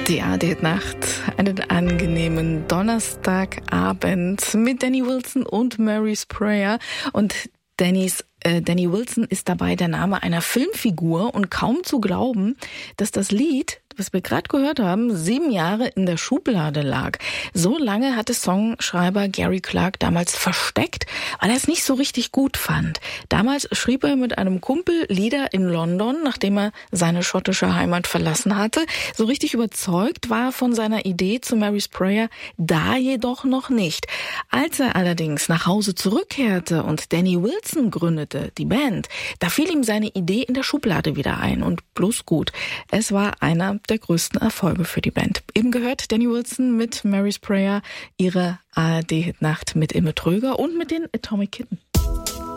Die ARD-Nacht, einen angenehmen Donnerstagabend mit Danny Wilson und Mary Sprayer. Und Danny Wilson ist dabei der Name einer Filmfigur und kaum zu glauben, dass das Lied, was wir gerade gehört haben, 7 Jahre in der Schublade lag. So lange hatte Songschreiber Gary Clark damals versteckt, weil er es nicht so richtig gut fand. Damals schrieb er mit einem Kumpel Lieder in London, nachdem er seine schottische Heimat verlassen hatte. So richtig überzeugt war er von seiner Idee zu Mary Sprayer da jedoch noch nicht. Als er allerdings nach Hause zurückkehrte und Danny Wilson gründete, die Band, da fiel ihm seine Idee in der Schublade wieder ein und bloß gut. Es war einer der größten Erfolge für die Band. Eben gehört Danny Wilson mit Mary Sprayer, ihre ARD-Nacht mit Imme Tröger und mit den Atomic Kitten.